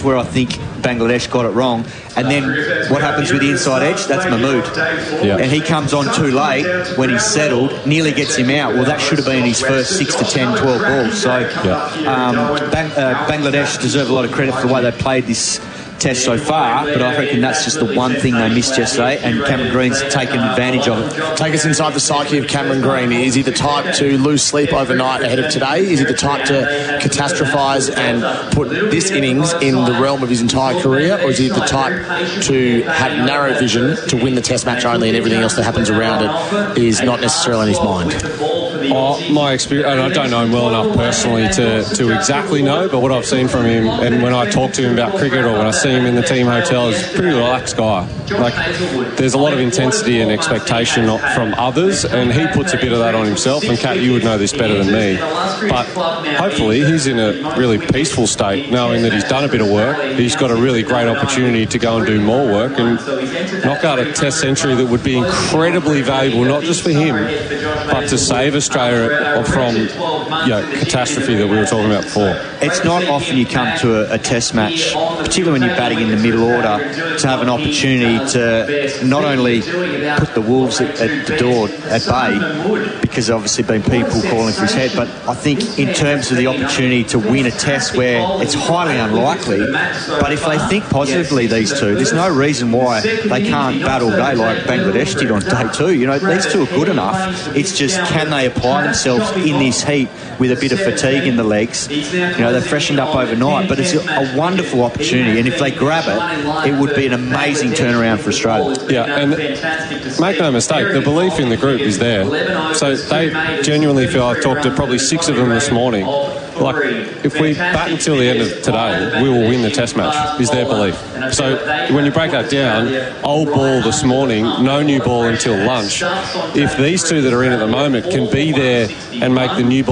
that's where I think Bangladesh got it wrong. And then what happens with the inside edge? That's Mahmood. Yeah. And he comes on too late when he's settled, nearly gets him out. Well, that should have been his first 6 to 10, 12 balls. So Bangladesh deserve a lot of credit for the way they played this test so far, but I reckon that's just the one thing they missed yesterday, and Cameron Green's taken advantage of it. Take us inside the psyche of Cameron Green. Is he the type to lose sleep overnight ahead of today? Is he the type to catastrophise and put this innings in the realm of his entire career, or is he the type to have narrow vision to win the test match only and everything else that happens around it is not necessarily on his mind? My experience, and I don't know him well enough personally to exactly know, but what I've seen from him, and when I talk to him about cricket or when I see him in the team hotel, is a pretty relaxed guy. Like, there's a lot of intensity and expectation from others, and he puts a bit of that on himself. And Kat, you would know this better than me, but hopefully he's in a really peaceful state, knowing that he's done a bit of work. He's got a really great opportunity to go and do more work and knock out a test century that would be incredibly valuable, not just for him, but to save Australia from catastrophe that we were talking about before. It's not often you come to a test match, particularly when you're batting in the middle order, to have an opportunity to not only put the Wolves at the door at bay, because there's obviously been people calling for his head, but I think in terms of the opportunity to win a test where it's highly unlikely, but if they think positively, these two, there's no reason why they can't bat all day like Bangladesh did on day 2. These two are good enough. It's just, can they apply themselves in this heat with a bit of fatigue in the legs? They're freshened up overnight, but it's a wonderful opportunity, and if they grab it, it would be an amazing turnaround for Australia. Yeah, and make no mistake, the belief in the group is there. So they genuinely feel, I've talked to probably 6 of them this morning, like, if we bat until the end of today, we will win the test match, is their belief. So when you break that down, old ball this morning, no new ball until lunch. If these two that are in at the moment can be there and make the new ball